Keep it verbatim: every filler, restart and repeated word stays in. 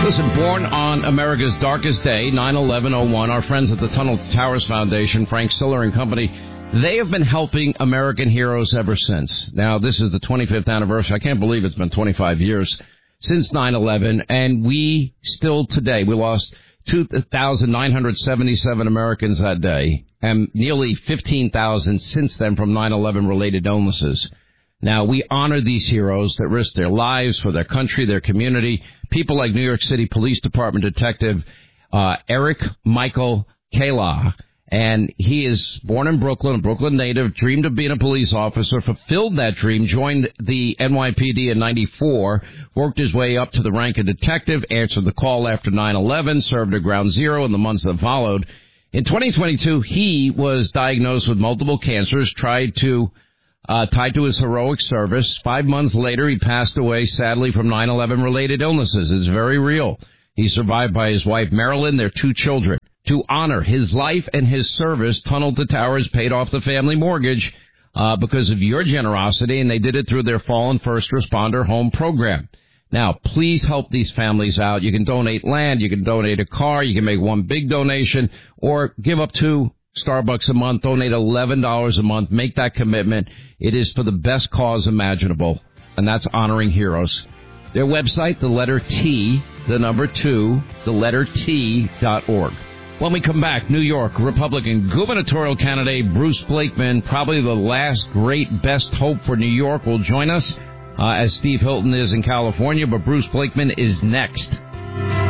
Listen, born on America's darkest day, nine eleven oh one, our friends at the Tunnel to Towers Foundation, Frank Siller and company, they have been helping American heroes ever since. Now, this is the twenty-fifth anniversary. I can't believe it's been twenty-five years since nine eleven, and we still today, we lost two thousand nine hundred seventy-seven Americans that day, and nearly fifteen thousand since then from nine eleven related illnesses. Now, we honor these heroes that risk their lives for their country, their community. People like New York City Police Department Detective uh, Eric Michael Kayla. And he is born in Brooklyn, a Brooklyn native, dreamed of being a police officer, fulfilled that dream, joined the N Y P D in ninety-four, worked his way up to the rank of detective, answered the call after nine eleven, served at Ground Zero in the months that followed. In twenty twenty-two, he was diagnosed with multiple cancers, tried to Uh, tied to his heroic service. Five months later, he passed away, sadly, from nine eleven related illnesses. It's very real. He's survived by his wife, Marilyn, their two children. To honor his life and his service, Tunnel to Towers paid off the family mortgage uh, because of your generosity, and they did it through their Fallen First Responder Home Program. Now, please help these families out. You can donate land, you can donate a car, you can make one big donation, or give up to Starbucks a month, donate eleven dollars a month, make that commitment. It is for the best cause imaginable, and that's honoring heroes. Their website, the letter T, the number two, the letter T dot org. When we come back, New York Republican gubernatorial candidate Bruce Blakeman, probably the last great best hope for New York, will join us, uh, as Steve Hilton is in California, but Bruce Blakeman is next.